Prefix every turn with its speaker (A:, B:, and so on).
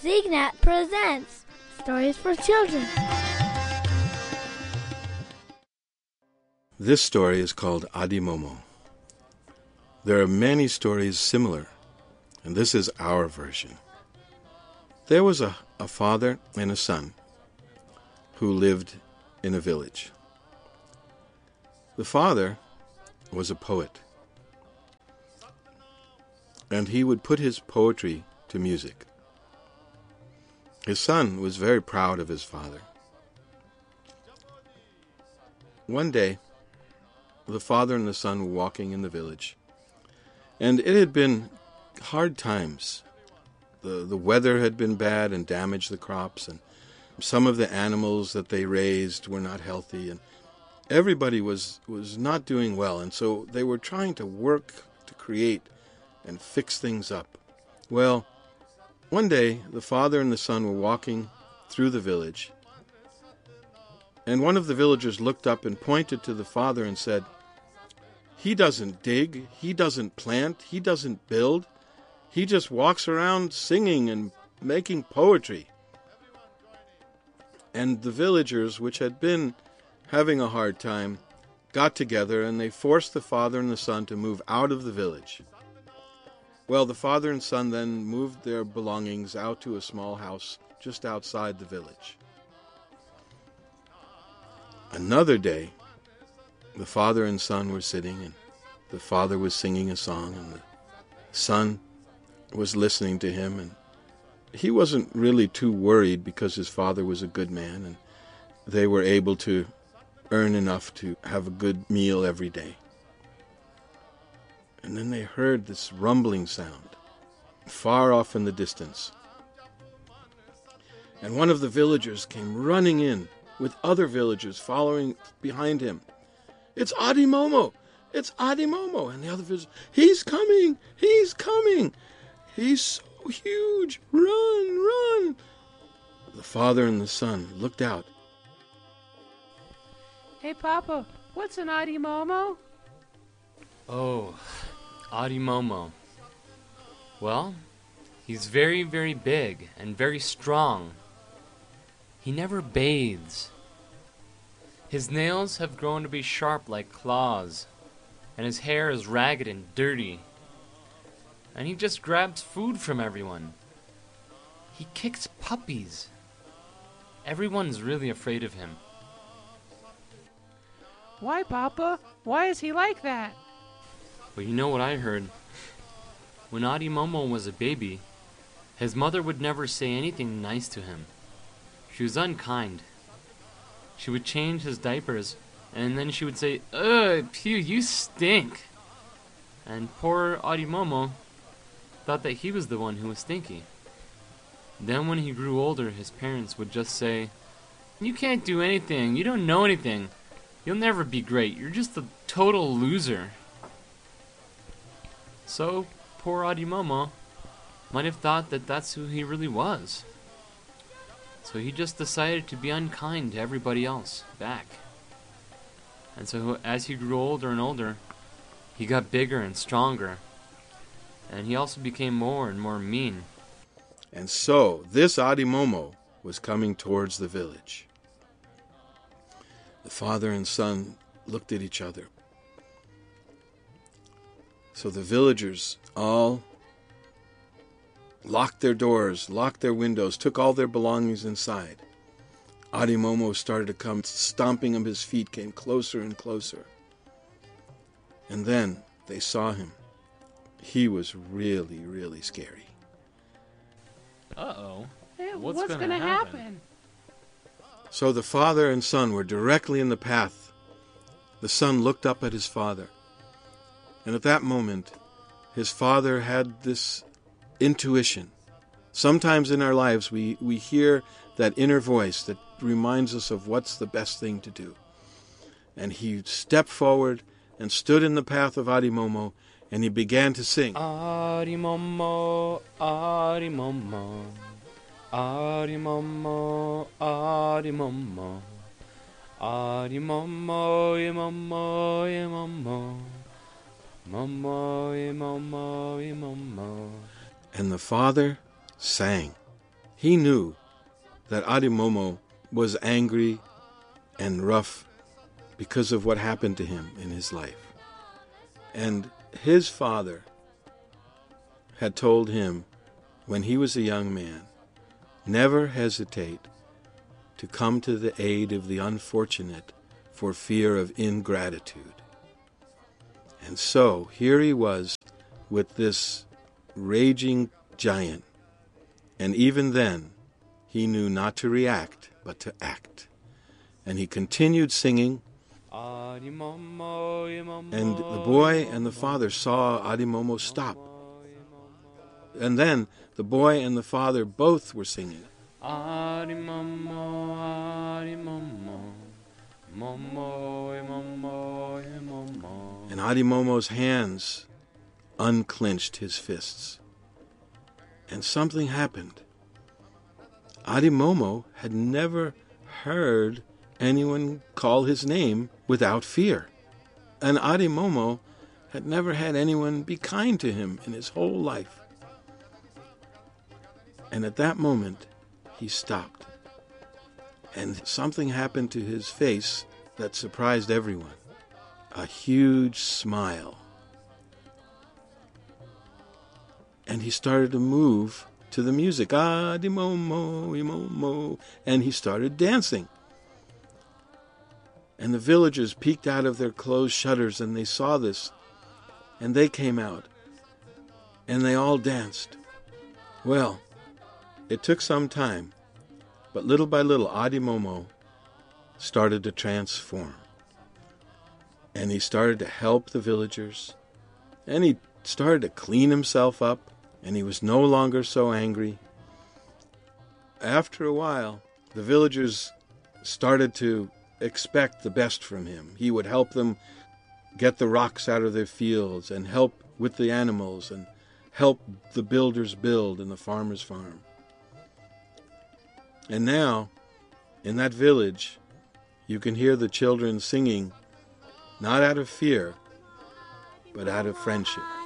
A: Zignat presents Stories for Children.
B: This story is called Adi Momo. There are many stories similar, and this is our version. There was a father and a son who lived in a village. The father was a poet, and he would put his poetry to music. His son was very proud of his father. One day, the father and the son were walking in the village, and it had been hard times. The weather had been bad and damaged the crops, and some of the animals that they raised were not healthy, and everybody was not doing well, and so they were trying to work to create and fix things up. Well, one day the father and the son were walking through the village, and one of the villagers looked up and pointed to the father and said, "He doesn't dig, he doesn't plant, he doesn't build. He just walks around singing and making poetry." And the villagers, which had been having a hard time, got together and they forced the father and the son to move out of the village. Well, the father and son then moved their belongings out to a small house just outside the village. Another day, the father and son were sitting, and the father was singing a song, and the son was listening to him, and he wasn't really too worried because his father was a good man, and they were able to earn enough to have a good meal every day. And then they heard this rumbling sound far off in the distance. And one of the villagers came running in with other villagers following behind him. "It's Adi Momo! It's Adi Momo!" And the other villagers, "He's coming! He's coming! He's so huge! Run, run!" The father and the son looked out.
C: "Hey, Papa, what's an Adi Momo?"
D: "Oh, Adi Momo. Well, he's very, very big and very strong. He never bathes. His nails have grown to be sharp like claws, and his hair is ragged and dirty. And he just grabs food from everyone. He kicks puppies. Everyone's really afraid of him."
C: "Why, Papa? Why is he like that?"
D: Well, you know what I heard? When Adi Momo was a baby, his mother would never say anything nice to him. She was unkind. She would change his diapers, and then she would say, "Ugh, Pew, you stink." And poor Adi Momo thought that he was the one who was stinky. Then when he grew older, his parents would just say, "You can't do anything. You don't know anything. You'll never be great. You're just a total loser." So, poor Adi Momo might have thought that that's who he really was. So he just decided to be unkind to everybody else back. And so as he grew older and older, he got bigger and stronger. And he also became more and more mean.
B: And so this Adi Momo was coming towards the village. The father and son looked at each other. So the villagers all locked their doors, locked their windows, took all their belongings inside. Adi Momo started to come, stomping on his feet, came closer and closer. And then they saw him. He was really, really scary.
D: Uh-oh.
C: Hey,
D: What's
C: going
D: gonna
C: to happen?
B: So the father and son were directly in the path. The son looked up at his father. And at that moment, his father had this intuition. Sometimes in our lives we hear that inner voice that reminds us of what's the best thing to do. And he stepped forward and stood in the path of Adi Momo, and he began to sing.
D: Adi Momo, Adi Momo, Adi Momo, Adi Momo, Adi Momo, Momo, Momo. Momo, momo, momo.
B: And the father sang. he knew that Adimomo was angry and rough because of what happened to him in his life. And his father had told him when he was a young man, never hesitate to come to the aid of the unfortunate for fear of ingratitude. And so here he was with this raging giant, and even then he knew not to react but to act. And he continued singing, and the boy and the father saw Adimomo stop. And then the boy and the father both were singing.
D: Adimomo, Adimomo, Momo, Momo, Momo.
B: And Adimomo's hands unclenched his fists. And something happened. Adimomo had never heard anyone call his name without fear. And Adimomo had never had anyone be kind to him in his whole life. And at that moment, he stopped. And something happened to his face that surprised everyone. A huge smile. And he started to move to the music. Adimomo, Imomo. And he started dancing. And the villagers peeked out of their closed shutters and they saw this. And they came out. And they all danced. Well, it took some time, but little by little Adimomo started to transform. And he started to help the villagers. And he started to clean himself up. And he was no longer so angry. After a while, the villagers started to expect the best from him. He would help them get the rocks out of their fields and help with the animals and help the builders build in the farmer's farm. And now, in that village, you can hear the children singing, not out of fear, but out of friendship.